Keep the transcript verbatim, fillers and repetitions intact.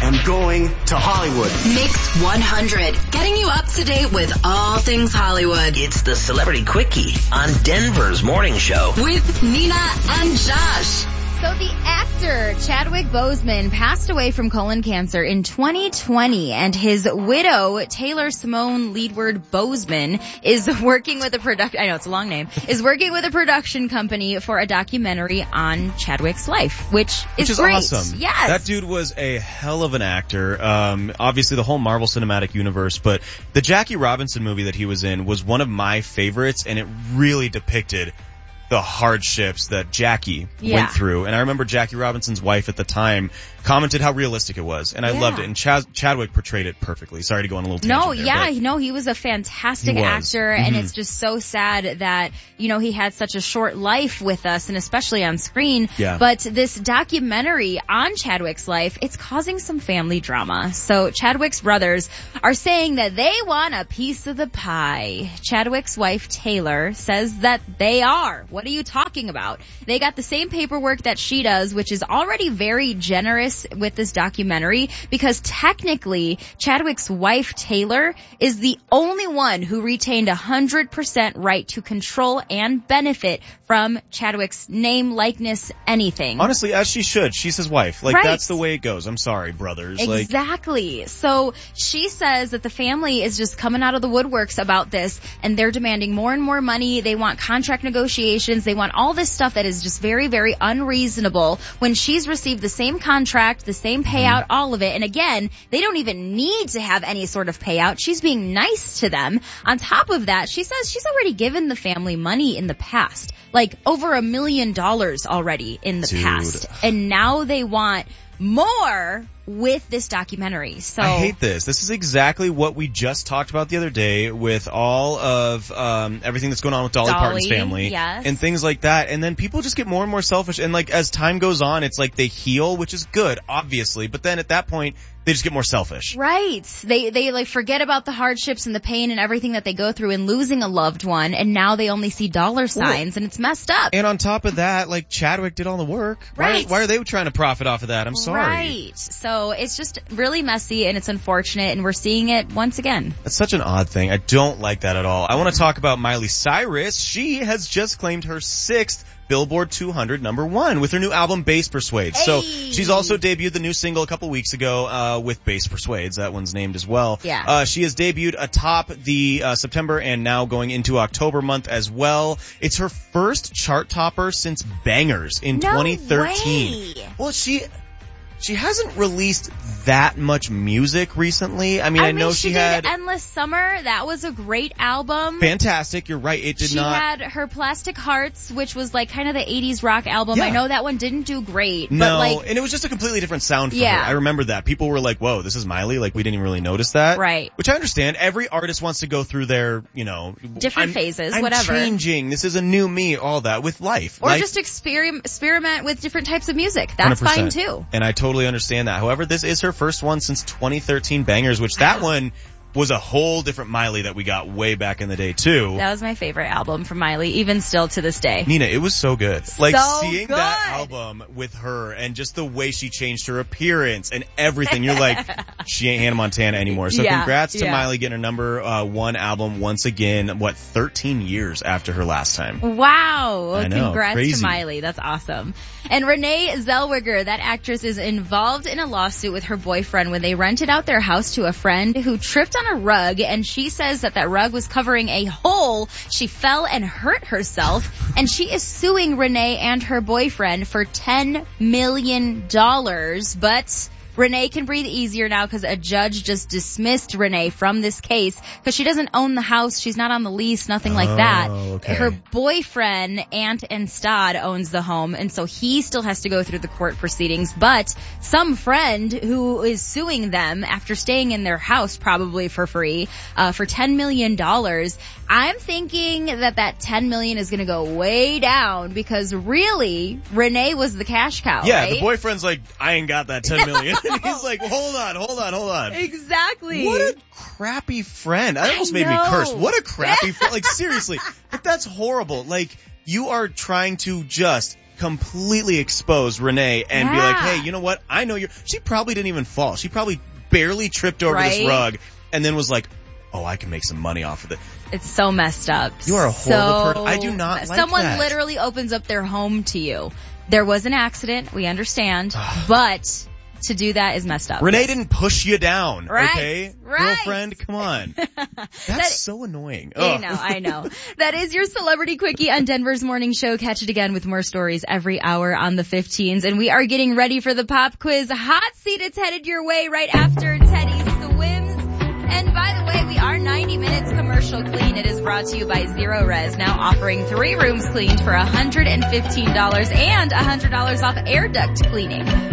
am going to Hollywood. Mix one hundred, getting you up to date with all things Hollywood. It's the Celebrity Quickie on Denver's Morning Show. With Nina and Josh. So the actor Chadwick Boseman passed away from colon cancer in twenty twenty, and his widow, Taylor Simone Leadward Boseman, is working with a production, I know it's a long name, is working with a production company for a documentary on Chadwick's life, which is, which is great. awesome. Yes. That dude was a hell of an actor. Um, obviously the whole Marvel Cinematic Universe, but the Jackie Robinson movie that he was in was one of my favorites, and it really depicted the hardships that Jackie yeah. went through. And I remember Jackie Robinson's wife at the time commented how realistic it was, and I yeah. loved it. And Chaz- Chadwick portrayed it perfectly. Sorry to go on a little tangent No, there, yeah, but no, he was a fantastic was. actor, Mm-hmm. and it's just so sad that, you know, he had such a short life with us, and especially on screen. Yeah. But this documentary on Chadwick's life, it's causing some family drama. So Chadwick's brothers are saying that they want a piece of the pie. Chadwick's wife, Taylor, says that they are. What are you talking about? They got the same paperwork that she does, which is already very generous with this documentary, because technically Chadwick's wife, Taylor, is the only one who retained one hundred percent right to control and benefit from Chadwick's name, likeness, anything. honestly, as she should. She's his wife. Like, Right. that's the way it goes. I'm sorry, brothers. Exactly. Like, so she says that the family is just coming out of the woodworks about this, and they're demanding more and more money. They want contract negotiations. They want all this stuff that is just very, very unreasonable when she's received the same contract, the same payout, mm-hmm. all of it. And again, they don't even need to have any sort of payout. She's being nice to them. On top of that, she says she's already given the family money in the past. Like over a million dollars already in the Dude. past. And now they want more with this documentary. So I hate this. This is exactly what we just talked about the other day with all of um everything that's going on with Dolly, Dolly Parton's family yes. and things like that. And then people just get more and more selfish. And like as time goes on, it's like they heal, which is good, obviously. But then at that point, they just get more selfish. Right. They, they like forget about the hardships and the pain and everything that they go through in losing a loved one, and now they only see dollar signs, well, and it's messed up. And on top of that, like Chadwick did all the work. Right. Why, why are they trying to profit off of that? I'm sorry. Right. So it's just really messy, and it's unfortunate, and we're seeing it once again. That's such an odd thing. I don't like that at all. I want to talk about Miley Cyrus. She has just claimed her sixth Billboard two hundred number one with her new album Bass Persuades. Hey. So she's also debuted the new single a couple weeks ago uh with Bass Persuades. That one's named as well. Yeah. Uh she has debuted atop the uh September and now going into October month as well. It's her first chart topper since Bangers in no twenty thirteen. Way. Well, she She hasn't released that much music recently. I mean, I, I I know mean, she, she had did Endless Summer. That was a great album. Fantastic. You're right. It did she not. She had her Plastic Hearts, which was like kind of the eighties rock album. Yeah. I know that one didn't do great. No, but like, and it was just a completely different sound for yeah. her. I remember that. People were like, whoa, this is Miley? Like, we didn't even really notice that. Right. Which I understand. Every artist wants to go through their, you know. Different I'm, phases, I'm whatever. changing. This is a new me, all that, with life. Or life, just experiment, experiment with different types of music. That's one hundred percent. fine too. And I totally understand that. However, this is her first one since twenty thirteen Bangers, which that one was a whole different Miley that we got way back in the day too. That was my favorite album from Miley, even still to this day. Nina, it was so good. Like so seeing good. that album with her and just the way she changed her appearance and everything. You're like, she ain't Hannah Montana anymore. So yeah, congrats to yeah. Miley getting her number uh, one album once again, what, thirteen years after her last time. Wow. I know, Congrats crazy. to Miley. That's awesome. And Renee Zellweger, that actress, is involved in a lawsuit with her boyfriend when they rented out their house to a friend who tripped on a rug, and she says that that rug was covering a hole. She fell and hurt herself, and she is suing Renee and her boyfriend for ten million dollars, but Renee can breathe easier now because a judge just dismissed Renee from this case because she doesn't own the house. She's not on the lease, nothing like that. Oh, okay. Her boyfriend, Ant and Stad, owns the home, and so he still has to go through the court proceedings. But some friend who is suing them after staying in their house probably for free uh, for ten million dollars, I'm thinking that that ten million dollars is going to go way down because really, Renee was the cash cow, Yeah, right? the boyfriend's like, I ain't got that ten million dollars. And he's like, hold on, hold on, hold on. Exactly. What a crappy friend. That almost I made me know. curse. What a crappy friend. Like, seriously. But that's horrible. Like, you are trying to just completely expose Renee and be Yeah. like, hey, you know what? I know you're, she probably didn't even fall. She probably barely tripped over Right? this rug and then was like, oh, I can make some money off of it. It's so messed up. You are a horrible so, person. I do not like Someone that. literally opens up their home to you. There was an accident. We understand. but to do that is messed up. Renee didn't push you down, Right, okay? right. Girlfriend, come on. That's That- so annoying. I Ugh. know, I know. That is your Celebrity Quickie on Denver's Morning Show. Catch it again with more stories every hour on the fifteens. And we are getting ready for the pop quiz hot seat. It's headed your way right after Teddy's Swims. And by the way, we are ninety minutes commercial clean. It is brought to you by Zero Res, now offering three rooms cleaned for one hundred fifteen dollars and one hundred dollars off air duct cleaning.